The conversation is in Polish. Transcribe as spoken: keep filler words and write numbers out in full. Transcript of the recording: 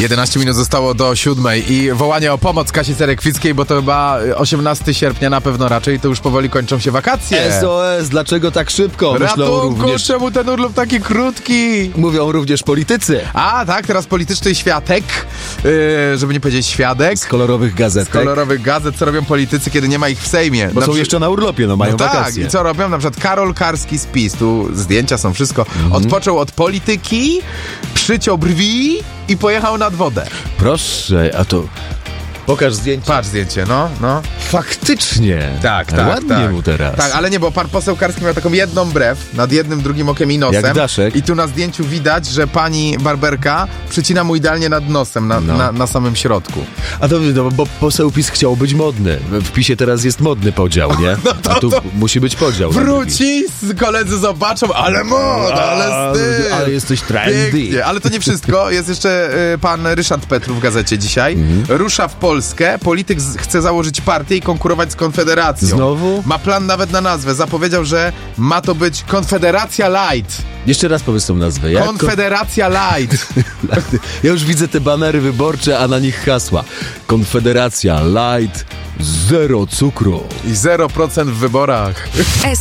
jedenaście minut zostało do siódmej i wołanie o pomoc Kasi Cerekwickiej, bo to chyba osiemnastego sierpnia na pewno raczej, to już powoli kończą się wakacje. S O S, dlaczego tak szybko? Myślą Ratunku, również, czemu ten urlop taki krótki? mówią również politycy. A, tak, teraz polityczny światek, yy, żeby nie powiedzieć świadek. Z kolorowych Z gazetek. kolorowych gazet, co robią politycy, kiedy nie ma ich w Sejmie. Bo Na są przy- jeszcze na urlopie, no mają No tak, wakacje. i co robią? Na przykład Karol Karski z PiS, tu zdjęcia są, wszystko. Mhm. Odpoczął od polityki, przyciął brwi i pojechał nad wodę. Proszę, a to... Pokaż zdjęcie. Patrz zdjęcie, no, no. Faktycznie. Tak, tak, Ładnie tak. mu teraz. Tak, ale nie, bo pan poseł Karski miał taką jedną brew nad jednym, drugim okiem i nosem. Jak Daszek. I tu na zdjęciu widać, że pani barberka przycina mu idealnie nad nosem, na, No. na, na samym środku. A to no, bo poseł PiS chciał być modny. W PiSie teraz jest modny podział, nie? A tu musi być podział. Wróci, z- koledzy zobaczą, ale moda, ale styl. Ale jesteś trendy. Pięknie, ale to nie wszystko. Jest jeszcze y, pan Ryszard Petru w gazecie dzisiaj. Mhm. Rusza w Polskę. Polityk z- chce założyć partię i konkurować z Konfederacją. Znowu? Ma plan nawet na nazwę. Zapowiedział, że ma to być Konfederacja Light. Jeszcze raz powiedz tą nazwę. Jak? Konfederacja Light. Ja już widzę te banery wyborcze, a na nich hasła. Konfederacja Light, zero cukru. I zero procent w wyborach.